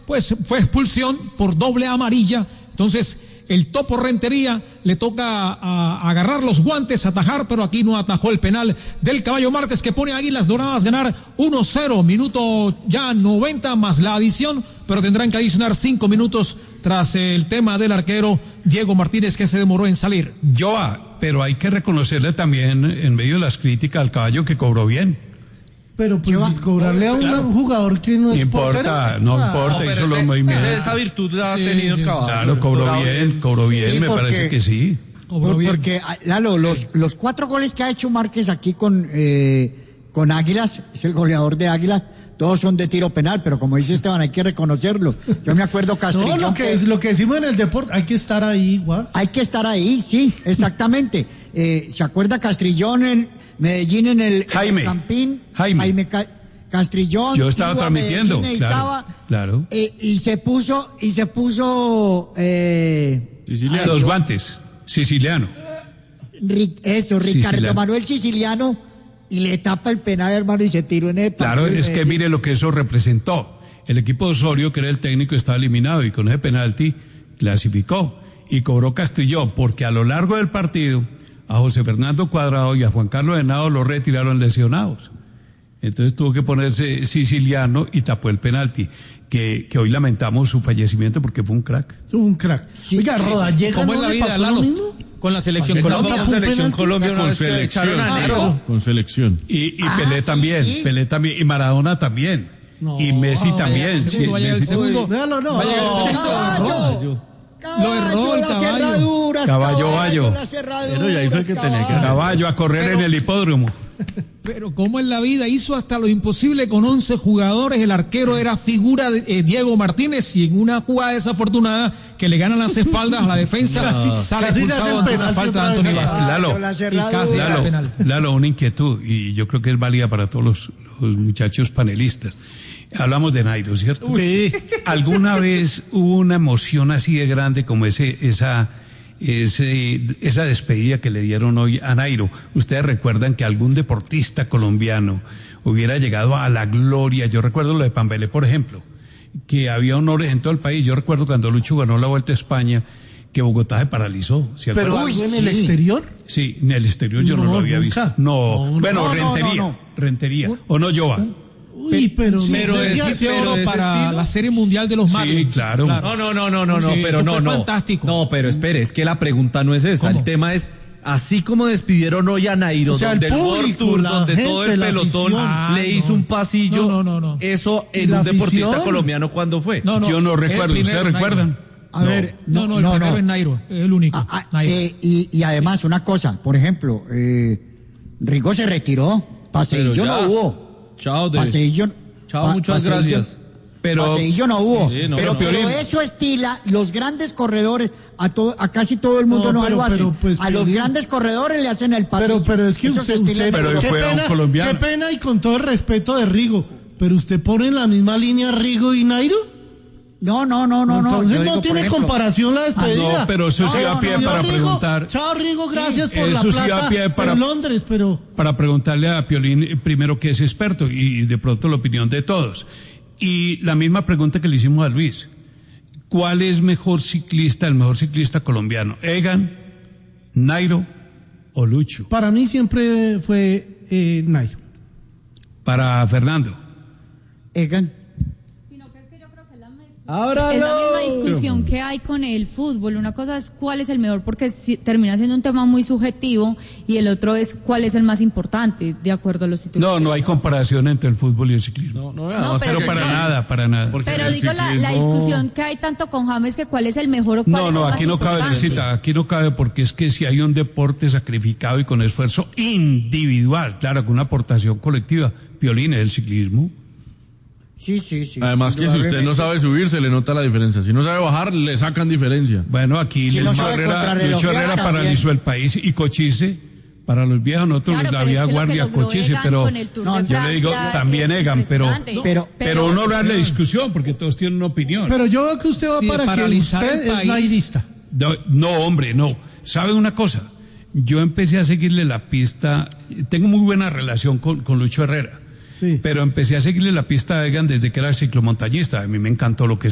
pues fue expulsión por doble amarilla. Entonces el Topo Rentería le toca agarrar los guantes, atajar, pero aquí no atajó el penal del Caballo Márquez, que pone a Águilas Doradas ganar 1-0, minuto ya 90 más la adición, pero tendrán que adicionar 5 minutos tras el tema del arquero Diego Martínez, que se demoró en salir. Pero hay que reconocerle también, en medio de las críticas, al Caballo, que cobró bien. Pero pues cobrarle a un jugador que no es portero. No importa, hizo los movimientos. Esa virtud la ha tenido el Caballo. Claro, cobró bien, sí, me parece que sí. Porque, Lalo, los 4 goles que ha hecho Márquez aquí con Águilas, es el goleador de Águilas, todos son de tiro penal, pero como dice Esteban, hay que reconocerlo. Yo me acuerdo Castrillón. No, lo que decimos en el deporte, hay que estar ahí, igual. Hay que estar ahí, sí, exactamente. ¿Se acuerda Castrillón en Medellín en el Campín? Jaime Castrillón. Yo estaba transmitiendo, claro. Y se puso los guantes, siciliano. Ricardo Manuel Siciliano, y le tapa el penal, hermano, y se tiró en el Claro, es que mire lo que eso representó. El equipo de Osorio, que era el técnico, estaba eliminado y con ese penalti clasificó y cobró Castrillón, porque a lo largo del partido a José Fernando Cuadrado y a Juan Carlos Henao lo retiraron lesionados. Entonces tuvo que ponerse Siciliano y tapó el penalti, que hoy lamentamos su fallecimiento porque fue un crack. Sí, oiga, Rodallega, ¿cómo es la vida, Lalo? Con la selección Colombia. Con selección. Y Pelé también, sí. Pelé también, y Maradona también. No, y Messi también. Segundo. Lo erró el Caballo. Pero ya hizo el que tenía que hacer. Caballo a correr en el hipódromo. Pero como en la vida hizo hasta lo imposible con 11 jugadores, el arquero era figura de Diego Martínez, y en una jugada desafortunada que le ganan las espaldas a la defensa, sale expulsado ante una falta de Anthony Vázquez. Lalo, una inquietud, y yo creo que es válida para todos los muchachos panelistas. Hablamos de Nairo, ¿cierto? Sí. ¿Alguna vez hubo una emoción así de grande como esa despedida que le dieron hoy a Nairo? Ustedes recuerdan que algún deportista colombiano hubiera llegado a la gloria. Yo recuerdo lo de Pambelé, por ejemplo, que había honores en todo el país. Yo recuerdo cuando Lucho ganó la Vuelta a España, que Bogotá se paralizó. ¿Pero en el exterior? Sí, en el exterior yo no lo había visto. Rentería. ¿O no, Jova? Pero es oro para la Serie Mundial de los Marlins. Sí, claro. No, fantástico. No, pero espere, es que la pregunta no es esa. ¿Cómo? El tema es, así como despidieron hoy a Nairo, donde el World Tour, donde todo el pelotón le hizo un pasillo. No. Eso en un deportista colombiano, ¿cuándo fue? Yo no recuerdo. ¿Ustedes recuerdan? A ver, el primero es Nairo, es el único. Y además, una cosa, por ejemplo, Rigo se retiró, Paseillo no hubo. Muchas gracias. Paseillo no hubo. Sí, pero eso estila los grandes corredores, a casi todo el mundo no lo hace. Pues, a los grandes corredores le hacen el pasillo. Pero es que usted qué pena, y con todo el respeto de Rigo, pero usted pone en la misma línea Rigo y Nairo. No. Entonces no tiene comparación la despedida. No, pero eso sí da pie para preguntar. Chao, Rigo, gracias por la plata en Londres, pero... Para preguntarle a Piolín, primero, que es experto, y de pronto la opinión de todos. Y la misma pregunta que le hicimos a Luis. ¿Cuál es el mejor ciclista colombiano? ¿Egan, Nairo o Lucho? Para mí siempre fue Nairo. Para Fernando. Egan. Es la misma discusión que hay con el fútbol. Una cosa es cuál es el mejor, porque termina siendo un tema muy subjetivo, y el otro es cuál es el más importante, de acuerdo a los títulos. No hay comparación entre el fútbol y el ciclismo. Pero para nada. Pero digo, la discusión que hay tanto con James, que cuál es el mejor o cuál es el más importante. Aquí no cabe, porque es que si hay un deporte sacrificado y con esfuerzo individual, claro, con una aportación colectiva, Piolín, es el ciclismo. Sí. Además que si usted no sabe subir, se le nota la diferencia. Si no sabe bajar, le sacan diferencia. Bueno, aquí Lucho Herrera paralizó el país, y Cochise, para los viejos, nosotros claro, la había guardia Cochise, pero yo le digo, también Egan, pero uno darle discusión, porque todos tienen una opinión. Pero yo veo que usted va para que usted es nairista. No, hombre, no. ¿Sabe una cosa? Yo empecé a seguirle la pista, tengo muy buena relación con Lucho Herrera. Sí. Pero empecé a seguirle la pista a Egan desde que era ciclomontañista. A mí me encantó lo que